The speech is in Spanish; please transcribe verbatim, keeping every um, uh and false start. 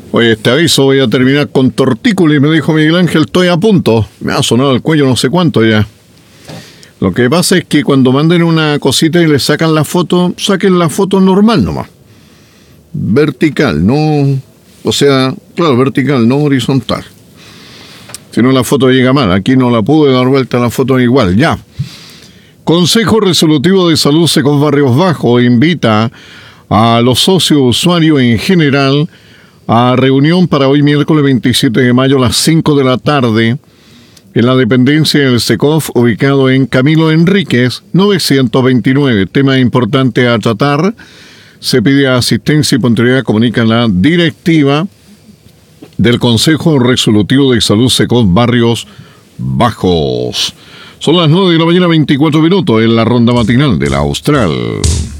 Oye, este aviso voy a terminar con tortícolis, y me dijo Miguel Ángel, estoy a punto. Me ha sonado el cuello no sé cuánto ya. Lo que pasa es que cuando manden una cosita y le sacan la foto, saquen la foto normal nomás. Vertical, no... O sea, claro, vertical, no horizontal. Si no, la foto llega mal. Aquí no la pude dar vuelta a la foto igual. Ya. Consejo Resolutivo de Salud Secos Barrios Bajos invita a los socios usuarios en general a reunión para hoy miércoles veintisiete de mayo a las cinco de la tarde en la dependencia del SECOF ubicado en Camilo Enríquez novecientos veintinueve. Tema importante a tratar. Se pide asistencia y puntualidad, comunica la directiva del Consejo Resolutivo de Salud SECOF Barrios Bajos. Son las nueve de la mañana, veinticuatro minutos en la ronda matinal de la Austral.